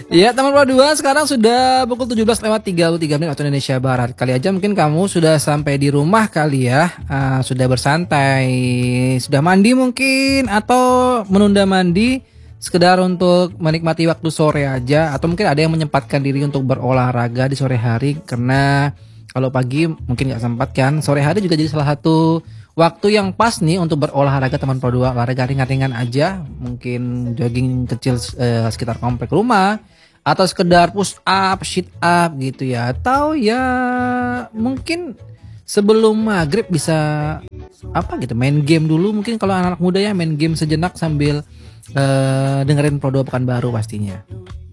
Ya teman Pro 2 sekarang sudah pukul 17:33 waktu Indonesia Barat. Kali aja mungkin kamu sudah sampai di rumah kali ya, sudah bersantai, sudah mandi mungkin atau menunda mandi sekedar untuk menikmati waktu sore aja, atau mungkin ada yang menyempatkan diri untuk berolahraga di sore hari karena kalau pagi mungkin nggak sempat kan. Sore hari juga jadi salah satu waktu yang pas nih untuk berolahraga teman Pro 2, olahraga ringan-ringan aja, mungkin jogging kecil sekitar komplek rumah atau sekedar push up, sit up gitu ya. Atau ya mungkin sebelum maghrib bisa apa gitu, main game dulu mungkin kalau anak-anak muda ya, main game sejenak sambil dengerin Pro 2 Pekanbaru pastinya.